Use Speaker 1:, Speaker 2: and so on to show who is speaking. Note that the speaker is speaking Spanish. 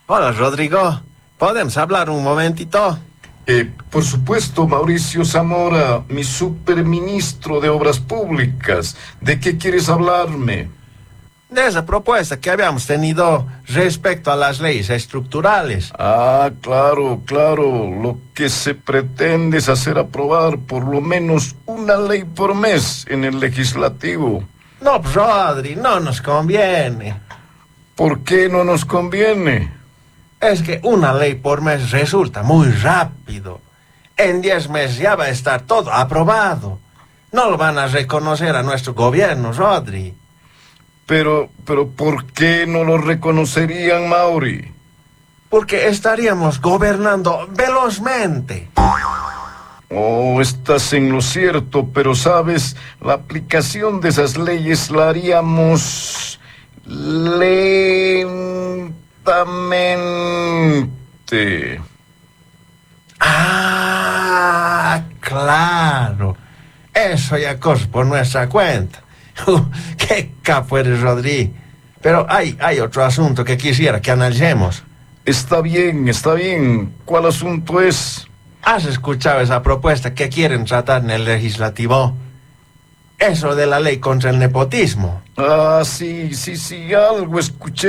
Speaker 1: Hola, Rodrigo. ¿Podemos hablar un momentito?
Speaker 2: Por supuesto, Mauricio Zamora, mi superministro de Obras Públicas. ¿De qué quieres hablarme?
Speaker 1: De esa propuesta que habíamos tenido respecto a las leyes estructurales.
Speaker 2: Ah, claro, claro. Lo que se pretende es hacer aprobar por lo menos una ley por mes en el legislativo.
Speaker 1: No, pues, Rodri, no nos conviene.
Speaker 2: ¿Por qué no nos conviene?
Speaker 1: Es que una ley por mes resulta muy rápido. En 10 meses ya va a estar todo aprobado. No lo van a reconocer a nuestro gobierno, Rodri.
Speaker 2: Pero, ¿por qué no lo reconocerían, Mauri?
Speaker 1: Porque estaríamos gobernando velozmente.
Speaker 2: Oh, estás en lo cierto, pero sabes, la aplicación de esas leyes la haríamos lentamente.
Speaker 1: Ah, claro. Eso ya cosa por nuestra cuenta. Qué capo eres, Rodri. Pero hay otro asunto que quisiera que analicemos.
Speaker 2: Está bien, está bien. ¿Cuál asunto es?
Speaker 1: ¿Has escuchado esa propuesta que quieren tratar en el legislativo? Eso de la ley contra el nepotismo.
Speaker 2: Ah, sí, algo escuché.